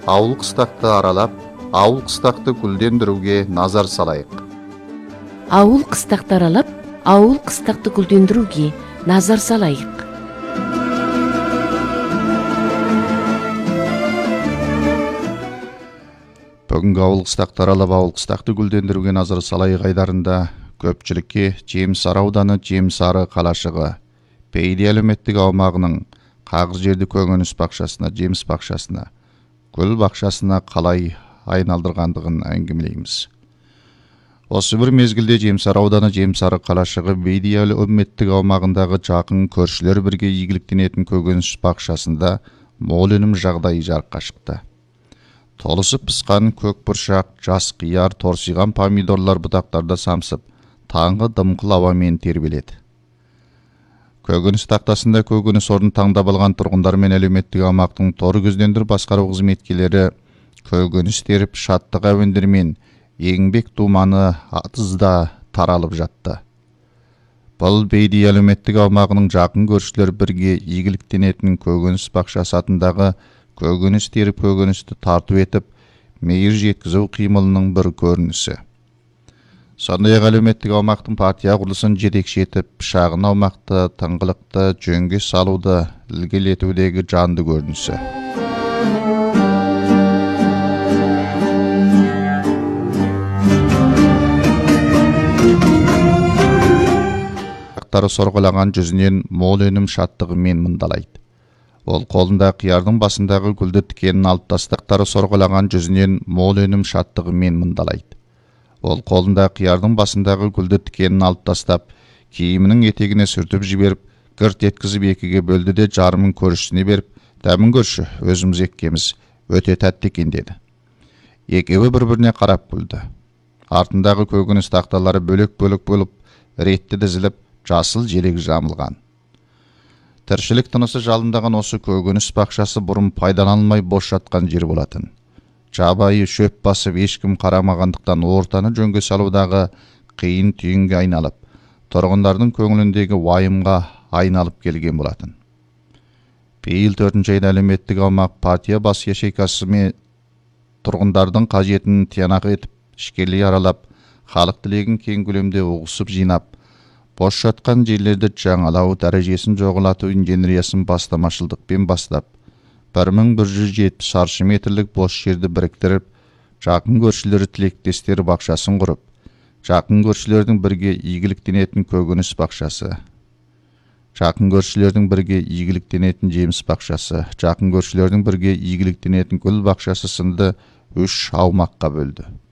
Ауыл қыстақты аралап, ауыл қыстақты гүлдендіруге назар салайық. Ауыл қыстақты аралап, ауыл қыстақты гүлдендіруге назар салайық. Бүгінгі ауыл қыстақты аралап, ауыл қыстақты гүлдендіруге назар салайық айдарында көпшілікке Жемсары ауданы Жемсары қалашығы Пейілі әлеуметтік аумағының қағыр жерді көкөніс бақшасына, жеміс бақшасына, гүл бақшасына қалай айналдырғандығын әңгімелейміз. Осы бір мезгілде Жемсары ауданы Жемсары қалашығы Пейілі әлеуметтік аумағындағы жақын көршілер бірге игіліктенетін көкөніс бақшасында мол өнім жағдайы жарыққа шықты. Толысып пысқан көк бұршақ, жас қияр, торсиған помидорлар бұтақтарда самсып, таңғы дымқыл ауамен тербеледі. Көкөніс тақтасында көкөніс орнын таңдап алған тұрғындар мен әлеуметтік аумақтың торы көздендір басқару қызметкерлері көкөніс теріп шаттық әуендермен еңбек думаны атызда таралып жатты. Бұл Пейілі әлеуметтік аумағының жақын көршілер бірге игіліктенетін көкөніс бақшасы атындағы көкөніс теріп көкөністі тарту етіп, мейір жеткізу қимылының бір көрінісі. Сондай-ақ әлеуметтік аумақтың партия құрылысын жетекші етіп, шағын аумақты тыңғылықты жөнге салуды ілгерілетудегі жанды көрінісі. Сорғылаған жүзінен мол өнім шаттығымен мындалайды. Ол қолында қиярдың басындағы гүлді тікенін алып тастақтары сорғылаған жүзінен мол өнім шаттығымен мындалайды. Ол қолында қиярдың басындағы гүлді тікенін алып тастап, киімінің етегіне сүртіп жіберіп, гірт еткізіп екіге бөлді де жарымын көршісіне беріп, дәмін көрші, өзіміз еккеміз өте тәтті екен деді. Екеуі бір-біріне қарап күлді. Артындағы көкөніс тақталары бөлек-бөлек болып, ретті дізіліп, жасыл желек жамылған. Тіршілік тынысы жалындаған осы көкөніс бақшасы бұрын пайдаланылмай бос жатқан жер болатын. Жабайы шөп басып ешкім қарамағандықтан ортаны жөнге салудағы қиын түйінге айналып, тұрғындардың көңіліндегі уайымға айналып келген болатын. Пейіл 4-ші айда әлеуметтік аумақ партия бас ячейкасымен тұрғындардың қажетін тиянақ етіп, ішкерлей аралап, халық тілегін кең көлемде ұғысып жинап, бос жатқан жерлерді жаңалау дәрежесін жоғылату инженериясын бастамашылдықпен бастап, 1170 шаршы метрлік бос жерді біріктіріп, жақын көршілері тілектестері бақшасын құрып, жақын көршілердің бірге игіліктенетін көкөніс бақшасы, жақын көршілердің бірге игіліктенетін жеміс бақшасы, жақын көршілердің бірге игіліктенетін гүл бақшасы сынды 3 аумаққа бөлді.